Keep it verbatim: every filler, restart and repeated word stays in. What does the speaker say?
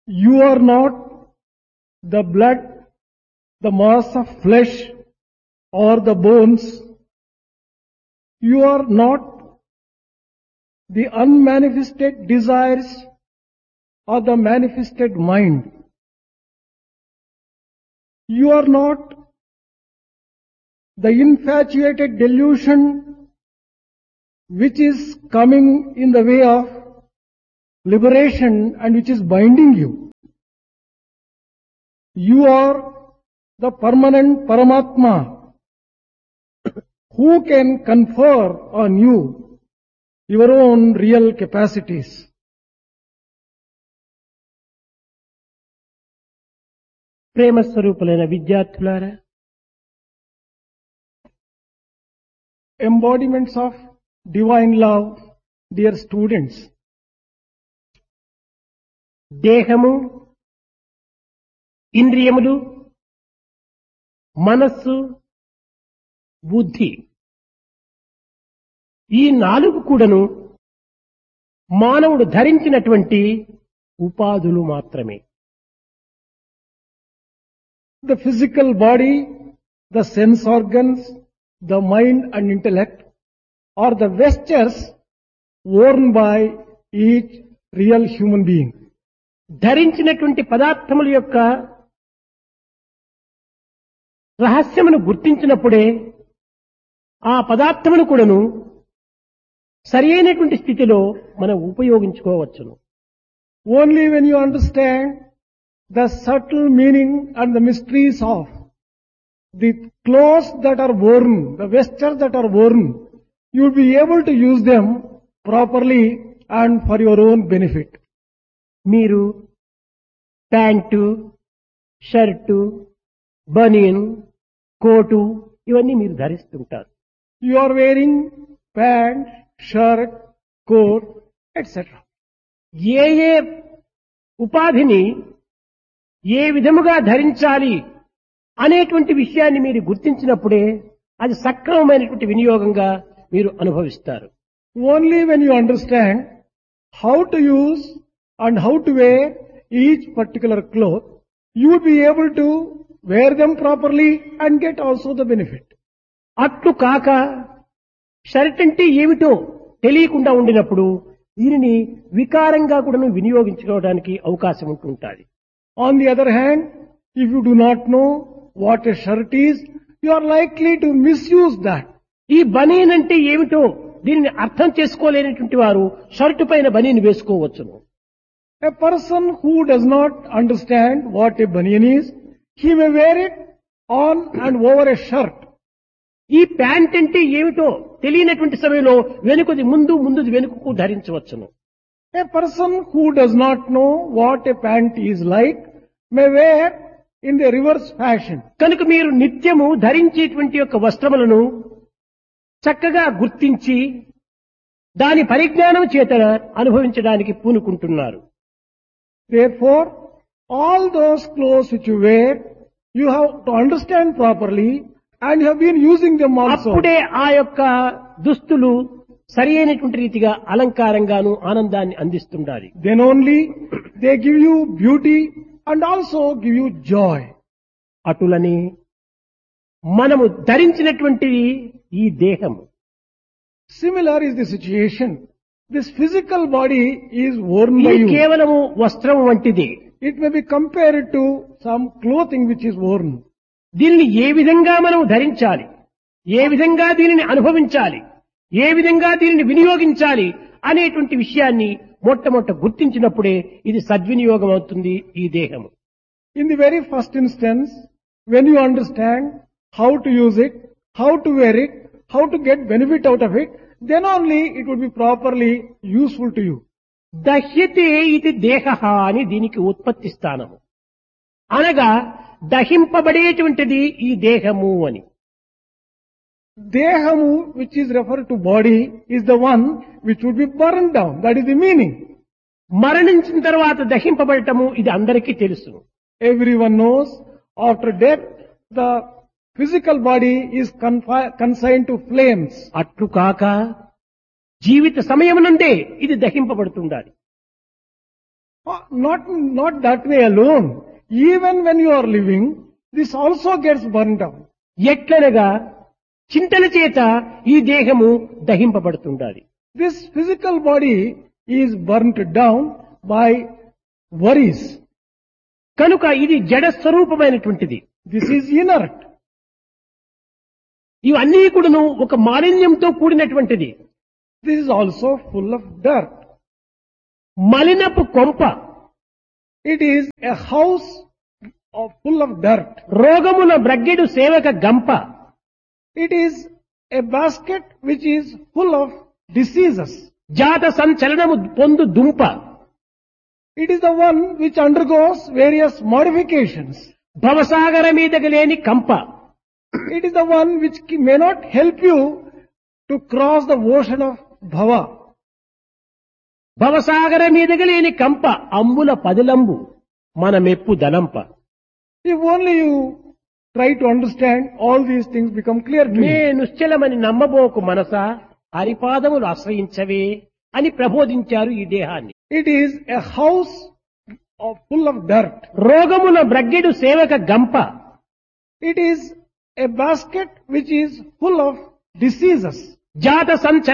You are not the blood, the mass of flesh or the bones. You are not the unmanifested desires or the manifested mind. You are not the infatuated delusion which is coming in the way of liberation and which is binding you. You are the permanent Paramatma who can confer on you your own real capacities. ప్రేమ స్వరూపులైన విద్యార్థులారా, Embodiments of divine love, dear students. దేహము, ఇంద్రియములు, మనస్సు, బుద్ధి ఈ నాలుగు కూడాను మానవుడు ధరించినటువంటి ఉపాధులు మాత్రమే. The physical body, the sense organs, the mind and intellect are the vestures worn by each real human being. ధరించినటువంటి పదార్థముల యొక్క రహస్యమును గుర్తించినప్పుడే ఆ పదార్థమును కూడాను సరి అయినటువంటి స్థితిలో మనం ఉపయోగించుకోవచ్చును. Only when you understand the subtle meaning and the mysteries of the clothes that are worn, the vestures that are worn, you will be able to use them properly and for your own benefit. మీరు pant, shirt, బనీన్, coat ఇవన్నీ మీరు ధరిస్తుంటారు. You are wearing pant, shirt, coat, et cetera. ఏ ఏ ఉపాధిని ఏ విధముగా ధరించాలి అనేటువంటి విషయాన్ని మీరు గుర్తించినప్పుడే అది సక్రమమైనటువంటి వినియోగంగా మీరు అనుభవిస్తారు. Only when you understand how to use and how to wear each particular cloth, you will be able to wear them properly and get also the benefit. అట్లు కాక షర్ట్ అంటే ఏమిటో తెలియకుండా ఉండినప్పుడు దీనిని వికారంగా కూడా వినియోగించుకోవడానికి అవకాశం ఉంటుంటుంది. On the other hand, if you do not know what a shirt is, you are likely to misuse that. ఈ బనీన్ అంటే ఏమిటో దీనిని అర్థం చేసుకోలేనటువంటి వారు షర్టు పైన బనీన్ వేసుకోవచ్చును. A person who does not understand what a banian is, he may wear it on and over a shirt. ఈ pant అంటే ఏమిటో తెలియనటువంటి సమయంలో వెనుకది ముందు ముందుది వెనుకకు ధరించవచ్చును. A person who does not know what a pant is like may wear in the reverse fashion. కనుక మీరు నిత్యము ధరించేటువంటి యొక్క వస్త్రములను చక్కగా గుర్తించి దాని పరిజ్ఞానం చేత అనుభవించడానికి పూనుకుంటున్నారు. Therefore, all those clothes which you wear, you have to understand properly and you have been using them also. అప్పుడే ఆ యొక్క దుస్తులు సరి అయినటువంటి రీతిగా అలంకారంగాను ఆనందాన్ని అందిస్తుండాలి. Then only they give you beauty and also give you joy. అటులని మనము ధరించినటువంటి ఈ దేహము Similar is the situation. This physical body is worn by ఇది you. కేవలము వస్త్రం వంటిది. It may be compared to some clothing which is worn. దీనిని ఏ విధంగా మనం ధరించాలి, ఏ విధంగా దీనిని అనుభవించాలి, ఏ విధంగా దీనిని వినియోగించాలి అనేటువంటి విషయాన్ని మొట్టమొదట గుర్తించినప్పుడే ఇది సద్వినియోగం అవుతుంది ఈ దేహము. In the very first instance, when you understand how to use it, how to wear it, how to get benefit out of it, then only it would be properly useful to you. దహ్యతే ఇది దేహ అని దీనికి ఉత్పత్తి స్థానము. అనగా దహింపబడేటువంటిది ఈ దేహము అని. Dehamu, which is referred to body, is the one which would be burned down. That is the meaning. మరణించిన తర్వాత దహింపబడటము ఇది అందరికీ తెలుసు. Everyone knows after death the physical body is confi- consigned to flames. అట్లు కాక జీవిత సమయం నుండే ఇది దహింపబడుతుండాలి. Uh, Not, not that way alone. Even when you are living, this also gets burned down. ఎట్లనగా చింతల చేత ఈ దేహము దహింపబడుతుండాలి. This physical body is burnt down by worries. కనుక ఇది జడ స్వరూపమైనటువంటిది. This is inert. ఇవన్నీ కూడాను ఒక మాలిన్యంతో కూడినటువంటిది. This is also full of dirt. మలినపు కొంప, It is a house of, full of dirt. రోగముల బ్రగ్గెడు సేవక గంప, It is a basket which is full of diseases. జాత సంచలనము పొందు దుంప, It is the one which undergoes various modifications. భవసాగర మీదకి లేని కంప, It is the one which may not help you to cross the ocean of bhava. భవసాగర మీదకి లేని కంప అంబుల పదిలంబు మన మెప్పు దలంప. If only you try to understand, all these things become clear to నే you. నిశ్చలమని నమ్మబోకు మనసా హరిపాదములు ఆశ్రయించవే అని ప్రబోధించారు ఈ దేహాన్ని. It is a house of, full of dirt. రోగముల బ్రగ్గెడు సేవక గంప, It is a basket which is full of diseases. జాత సంచ